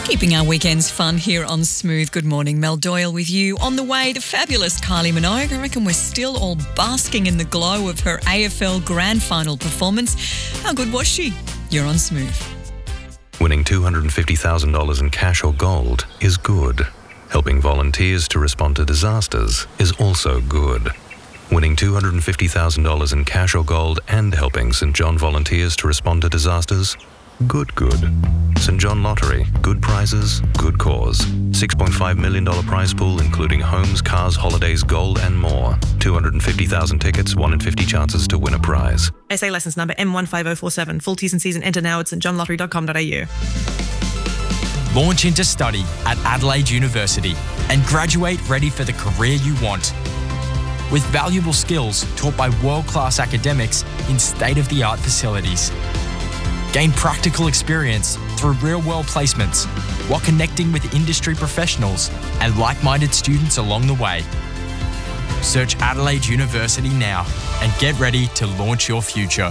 Keeping our weekends fun here on Smooth. Good morning, Mel Doyle with you. On the way, the fabulous Kylie Minogue. I reckon we're still all basking in the glow of her AFL Grand Final performance. How good was she? You're on Smooth. Winning $250,000 in cash or gold is good. Helping volunteers to respond to disasters is also good. Winning $250,000 in cash or gold and helping St John volunteers to respond to disasters? Good. St John Lottery. Good prizes, good cause. $6.5 million prize pool including homes, cars, holidays, gold and more. 250,000 tickets, 1 in 50 chances to win a prize. SA licence number M15047. Full T's and C's and enter now at stjohnlottery.com.au. Launch into study at Adelaide University and graduate ready for the career you want. With valuable skills taught by world-class academics in state-of-the-art facilities. Gain practical experience through real-world placements while connecting with industry professionals and like-minded students along the way. Search Adelaide University now and get ready to launch your future.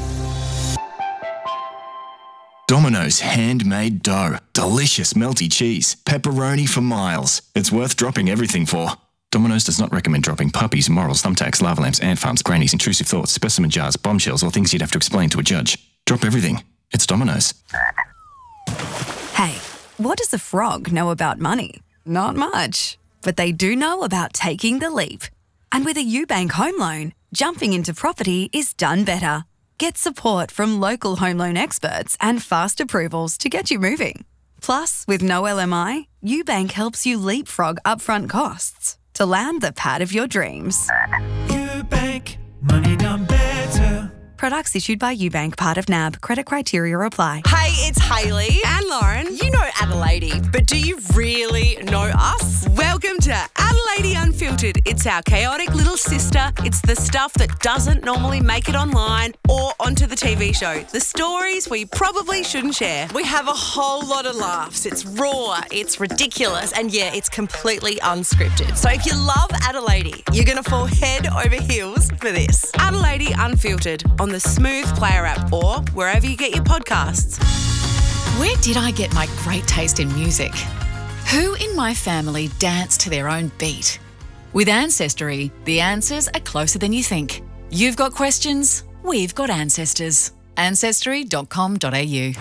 Domino's handmade dough. Delicious melty cheese. Pepperoni for miles. It's worth dropping everything for. Domino's does not recommend dropping puppies, morals, thumbtacks, lava lamps, ant farms, grannies, intrusive thoughts, specimen jars, bombshells, or things you'd have to explain to a judge. Drop everything. It's Domino's. Hey, what does a frog know about money? Not much. But they do know about taking the leap. And with a UBank home loan, jumping into property is done better. Get support from local home loan experts and fast approvals to get you moving. Plus, with no LMI, UBank helps you leapfrog upfront costs to land the pad of your dreams. UBank, money done better. Products issued by UBank, part of NAB. Credit criteria apply. Hey, it's Hayley and Lauren. You know Adelaide, but do you really know us? Welcome to Adelaide Unfiltered. It's our chaotic little sister. It's the stuff that doesn't normally make it online or onto the TV show. The stories we probably shouldn't share. We have a whole lot of laughs. It's raw, it's ridiculous, and yeah, it's completely unscripted. So if you love Adelaide, you're going to fall head over heels for this. Adelaide Unfiltered on the Smooth Player app or wherever you get your podcasts. Where did I get my great taste in music? Who in my family dance to their own beat? With Ancestry, the answers are closer than you think. You've got questions, we've got ancestors. Ancestry.com.au.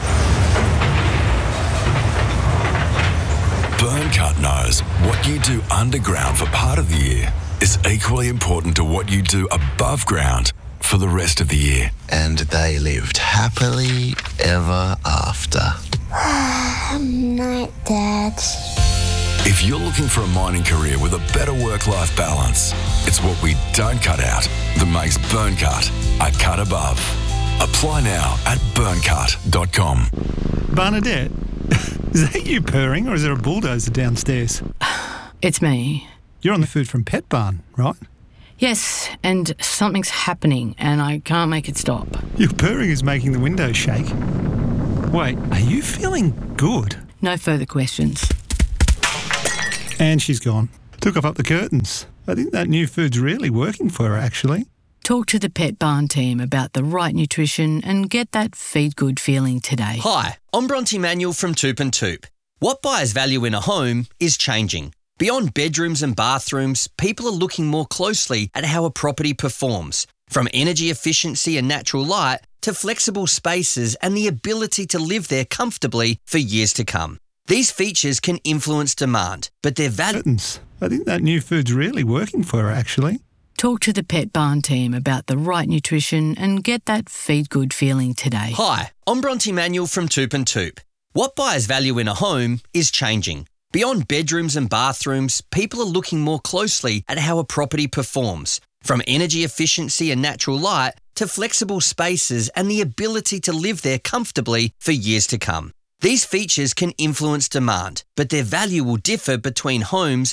Burncut knows what you do underground for part of the year is equally important to what you do above ground for the rest of the year. And they lived happily ever after. Night, Dad. If you're looking for a mining career with a better work-life balance, it's what we don't cut out that makes Burncut a cut above. Apply now at burncut.com. Bernadette, is that you purring or is there a bulldozer downstairs? It's me. You're on the Food from Pet Barn, right? Yes, and something's happening and I can't make it stop. Your purring is making the windows shake. Wait, are you feeling good? No further questions. And she's gone. Took off up the curtains. I think that new food's really working for her, actually. Talk to the Pet Barn team about the right nutrition and get that feed good feeling today. Hi, I'm Bronte Manuel from Toop and Toop. What buyers value in a home is changing. Beyond bedrooms and bathrooms, people are looking more closely at how a property performs, from energy efficiency and natural light to flexible spaces and the ability to live there comfortably for years to come. These features can influence demand, but their value... I think that new food's really working for her, actually. Talk to the Pet Barn team about the right nutrition and get that feed good feeling today. Hi, I'm Bronte Manuel from Toop and Toop. What buyers value in a home is changing. Beyond bedrooms and bathrooms, people are looking more closely at how a property performs, from energy efficiency and natural light to flexible spaces and the ability to live there comfortably for years to come. These features can influence demand, but their value will differ between homes